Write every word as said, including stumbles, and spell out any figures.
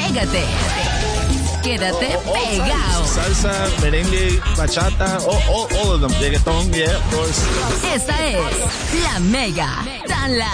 pégate. Quédate all, all pegado. Salsa, merengue, bachata, all, all, all of them. Reggaeton, yeah, of course. Esta es La Mega. Tan la